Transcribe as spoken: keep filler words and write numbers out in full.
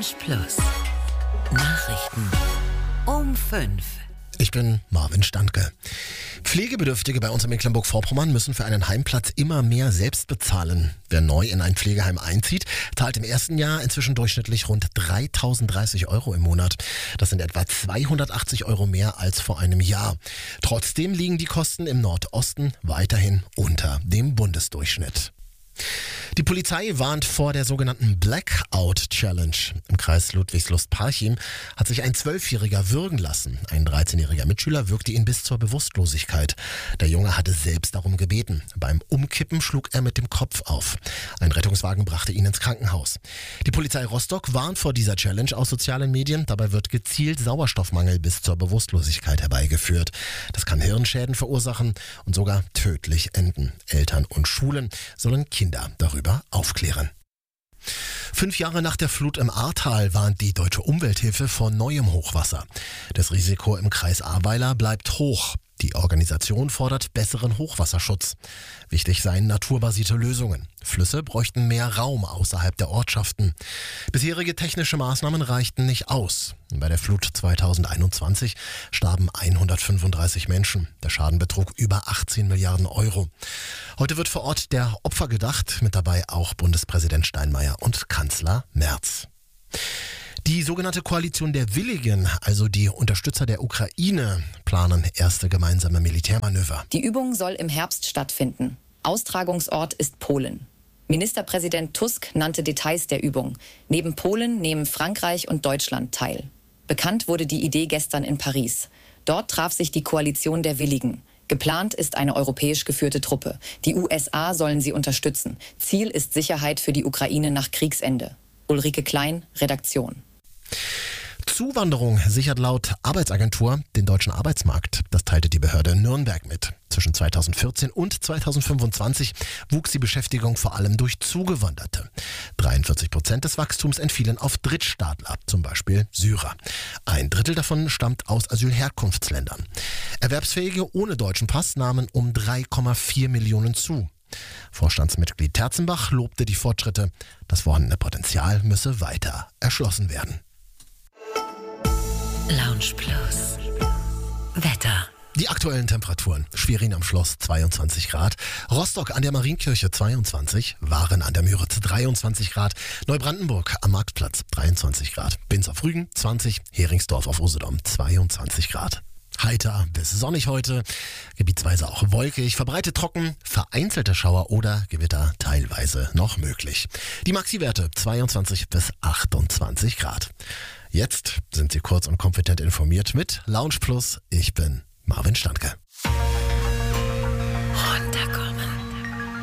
Lounge Plus. Nachrichten um fünf. Ich bin Marvin Standke. Pflegebedürftige bei uns in Mecklenburg-Vorpommern müssen für einen Heimplatz immer mehr selbst bezahlen. Wer neu in ein Pflegeheim einzieht, zahlt im ersten Jahr inzwischen durchschnittlich rund dreitausenddreißig Euro im Monat. Das sind etwa zweihundertachtzig Euro mehr als vor einem Jahr. Trotzdem liegen die Kosten im Nordosten weiterhin unter dem Bundesdurchschnitt. Die Polizei warnt vor der sogenannten Blackout Challenge. Im Kreis Ludwigslust-Parchim hat sich ein Zwölfjähriger würgen lassen. Ein dreizehnjähriger Mitschüler würgte ihn bis zur Bewusstlosigkeit. Der Junge hatte selbst darum gebeten. Beim Umkippen schlug er mit dem Kopf auf. Ein Rettungswagen brachte ihn ins Krankenhaus. Die Polizei Rostock warnt vor dieser Challenge aus sozialen Medien. Dabei wird gezielt Sauerstoffmangel bis zur Bewusstlosigkeit herbeigeführt. Das kann Hirnschäden verursachen und sogar tödlich enden. Eltern und Schulen sollen Kinder darüber aufklären. Fünf Jahre nach der Flut im Ahrtal warnt die Deutsche Umwelthilfe vor neuem Hochwasser. Das Risiko im Kreis Ahrweiler bleibt hoch. Die Organisation fordert besseren Hochwasserschutz. Wichtig seien naturbasierte Lösungen. Flüsse bräuchten mehr Raum außerhalb der Ortschaften. Bisherige technische Maßnahmen reichten nicht aus. Bei der Flut zweitausendeinundzwanzig starben hundertfünfunddreißig Menschen. Der Schaden betrug über achtzehn Milliarden Euro. Heute wird vor Ort der Opfer gedacht, mit dabei auch Bundespräsident Steinmeier und Kanzler Merz. Die sogenannte Koalition der Willigen, also die Unterstützer der Ukraine, planen erste gemeinsame Militärmanöver. Die Übung soll im Herbst stattfinden. Austragungsort ist Polen. Ministerpräsident Tusk nannte Details der Übung. Neben Polen nehmen Frankreich und Deutschland teil. Bekannt wurde die Idee gestern in Paris. Dort traf sich die Koalition der Willigen. Geplant ist eine europäisch geführte Truppe. Die U S A sollen sie unterstützen. Ziel ist Sicherheit für die Ukraine nach Kriegsende. Ulrike Klein, Redaktion. Zuwanderung sichert laut Arbeitsagentur den deutschen Arbeitsmarkt. Das teilte die Behörde Nürnberg mit. Zwischen zweitausendvierzehn und zweitausendfünfundzwanzig wuchs die Beschäftigung vor allem durch Zugewanderte. dreiundvierzig Prozent des Wachstums entfielen auf Drittstaatler, zum Beispiel Syrer. Ein Drittel davon stammt aus Asylherkunftsländern. Erwerbsfähige ohne deutschen Pass nahmen um drei Komma vier Millionen zu. Vorstandsmitglied Terzenbach lobte die Fortschritte. Das vorhandene Potenzial müsse weiter erschlossen werden. Lounge Plus. Wetter. Die aktuellen Temperaturen. Schwerin am Schloss zweiundzwanzig Grad, Rostock an der Marienkirche zweiundzwanzig, Waren an der Müritz dreiundzwanzig Grad, Neubrandenburg am Marktplatz dreiundzwanzig Grad, Binz auf Rügen zwanzig, Heringsdorf auf Usedom zweiundzwanzig Grad. Heiter bis sonnig heute, gebietsweise auch wolkig, verbreitet trocken, vereinzelte Schauer oder Gewitter teilweise noch möglich. Die Maxi-Werte zweiundzwanzig bis achtundzwanzig Grad. Jetzt sind Sie kurz und kompetent informiert mit Lounge Plus. Ich bin Marvin Standke.